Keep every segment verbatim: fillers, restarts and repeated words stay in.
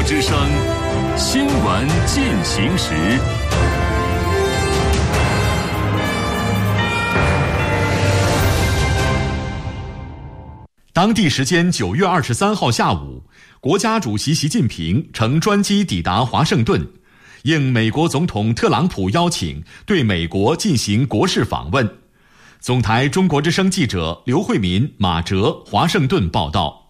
之声新闻进行时。当地时间九月二十三号下午，国家主席习近平乘专机抵达华盛顿，应美国总统特朗普邀请，对美国进行国事访问。总台中国之声记者刘慧民、马哲华盛顿报道。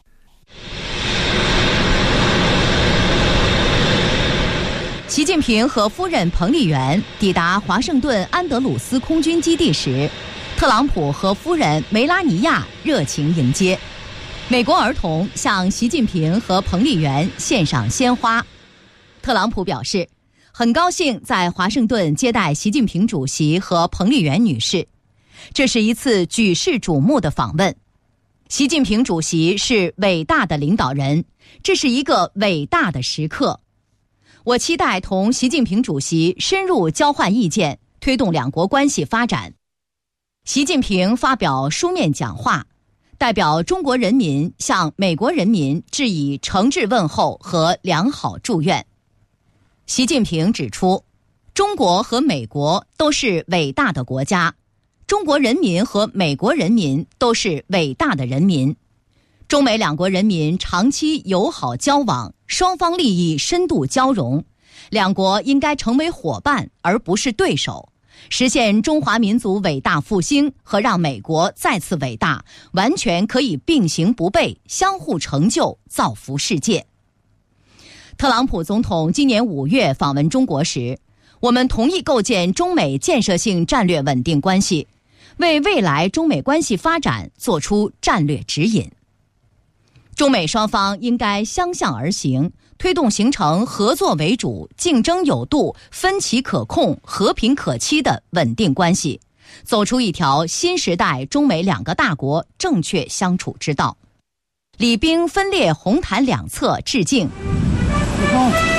习近平和夫人彭丽媛抵达华盛顿安德鲁斯空军基地时，特朗普和夫人梅拉尼亚热情迎接。美国儿童向习近平和彭丽媛献上鲜花。特朗普表示，很高兴在华盛顿接待习近平主席和彭丽媛女士，这是一次举世瞩目的访问。习近平主席是伟大的领导人，这是一个伟大的时刻。我期待同习近平主席深入交换意见，推动两国关系发展。习近平发表书面讲话，代表中国人民向美国人民致以诚挚问候和良好祝愿。习近平指出，中国和美国都是伟大的国家，中国人民和美国人民都是伟大的人民。中美两国人民长期友好交往，双方利益深度交融，两国应该成为伙伴而不是对手，实现中华民族伟大复兴和让美国再次伟大，完全可以并行不悖，相互成就，造福世界。特朗普总统今年五月访问中国时，我们同意构建中美建设性战略稳定关系，为未来中美关系发展做出战略指引。中美双方应该相向而行，推动形成合作为主、竞争有度、分歧可控、和平可期的稳定关系，走出一条新时代中美两个大国正确相处之道。礼兵分列红毯两侧致敬。